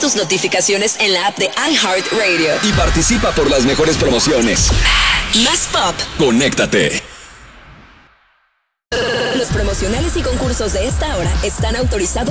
tus notificaciones en la app de iHeartRadio. Y participa por las mejores promociones. Más pop. Conéctate. Los promocionales y concursos de esta hora están autorizados